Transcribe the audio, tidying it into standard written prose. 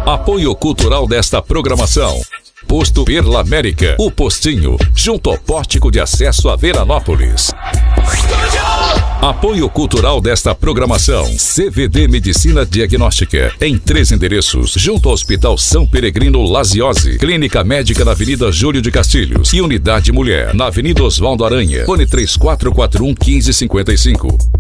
Apoio cultural desta programação: Posto Perla América, o postinho, junto ao pórtico de acesso a Veranópolis. Apoio cultural desta programação: CVD Medicina Diagnóstica, em 3 endereços, junto ao Hospital São Peregrino Laziose, Clínica Médica na Avenida Júlio de Castilhos e Unidade Mulher, na Avenida Osvaldo Aranha, fone 3441 1555.